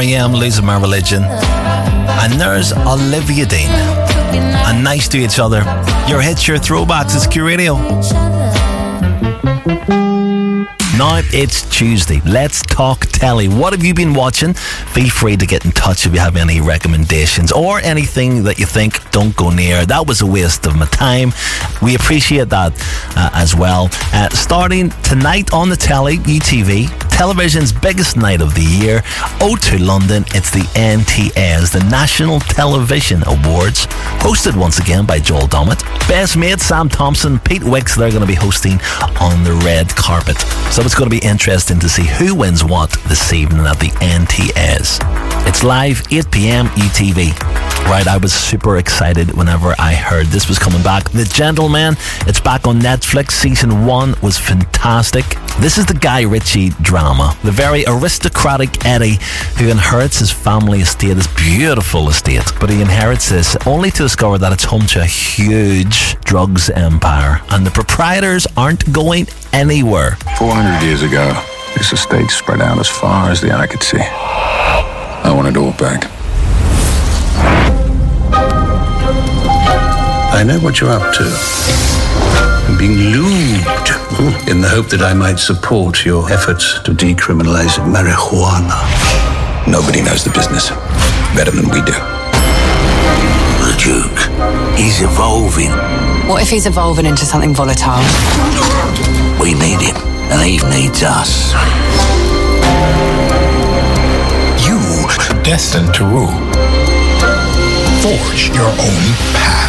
R.E.M. losing my religion. And there's Olivia Dean. And Nice to Each Other. Your hits, your throwbacks. It's Q Radio. Now it's Tuesday. Let's talk telly. What have you been watching? Feel free to get in touch if you have any recommendations or anything that you think don't go near. That was a waste of my time. We appreciate that as well. Starting tonight on the telly, ETV, television's biggest night of the year, O2 London. It's the NTAs, the National Television Awards, hosted once again by Joel Dommett. Best Mate, Sam Thompson, Pete Wicks, they're going to be hosting on the red carpet. So it's going to be interesting to see who wins what this evening at the NTAs. It's live, 8 p.m. ETV. Right, I was super excited whenever I heard this was coming back. The Gentleman, it's back on Netflix. Season 1 was fantastic. This is the Guy Ritchie drama. The very aristocratic Eddie who inherits his family estate, this beautiful estate. But he inherits this only to discover that it's home to a huge drugs empire. And the proprietors aren't going anywhere. 400 years ago, this estate spread out as far as the eye could see. I want it all back. I know what you're up to. I'm being lubed in the hope that I might support your efforts to decriminalize marijuana. Nobody knows the business better than we do. The Duke, he's evolving. What if he's evolving into something volatile? We need him, and he needs us. You are destined to rule. Forge your own path.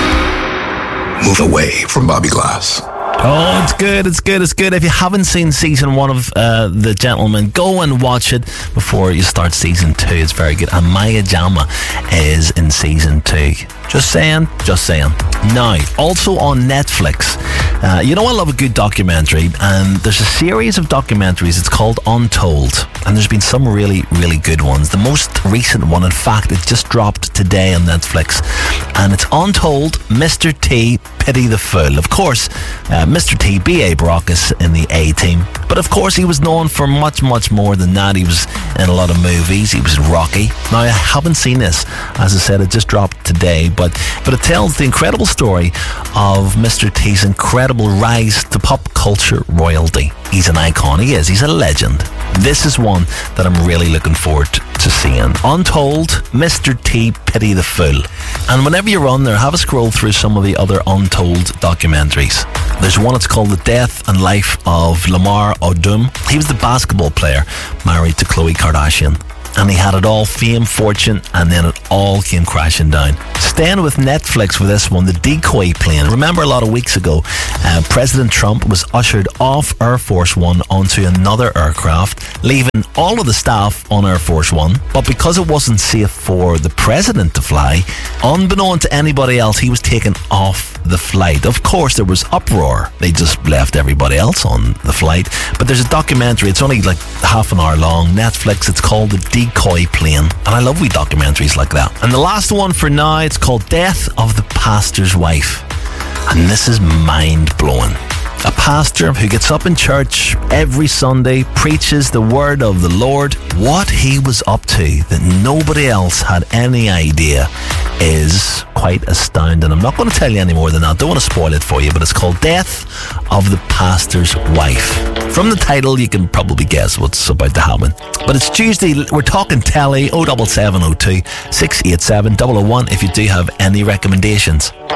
Move away from Bobby Glass. Oh, it's good, it's good, it's good. If you haven't seen season 1 of The Gentleman, go and watch it before you start season 2. It's very good. And Maya Jama is in season 2. Just saying, just saying. Now, also on Netflix, you know I love a good documentary, and there's a series of documentaries. It's called Untold, and there's been some really, really good ones. The most recent one, in fact, it just dropped today on Netflix, and it's Untold, Mr. T, Pity the Fool. Of course, Mr. T, B.A. Baracus in the A-Team, but of course he was known for much, much more than that. He was in a lot of movies. He was in Rocky. Now, I haven't seen this. As I said, it just dropped today, but it tells the incredible story of Mr. T's incredible rise to pop culture royalty. He's an icon. He is. He's a legend. This is one that I'm really looking forward to seeing. Untold, Mr. T, Pity the Fool. And whenever you're on there, have a scroll through some of the other Untold documentaries. There's one that's called The Death and Life of Lamar Odom. He was the basketball player married to Khloe Kardashian. And he had it all, fame, fortune, and then it all came crashing down. Staying with Netflix for this one, the decoy plane. Remember a lot of weeks ago, President Trump was ushered off Air Force One onto another aircraft, leaving all of the staff on Air Force One. But because it wasn't safe for the president to fly, unbeknown to anybody else, he was taken off the flight. Of course, there was uproar. They just left everybody else on the flight. But there's a documentary. It's only like half an hour long. Netflix. It's called The Decoy Plane. And I love wee documentaries like that. And the last one for now, it's called Death of the Pastor's Wife. And this is mind-blowing. A pastor who gets up in church every Sunday, preaches the word of the Lord. What he was up to that nobody else had any idea is quite astounding. I'm not going to tell you any more than that. Don't want to spoil it for you, but it's called Death of the Pastor's Wife. From the title, you can probably guess what's about to happen. But it's Tuesday. We're talking telly. 07702 687 001 if you do have any recommendations.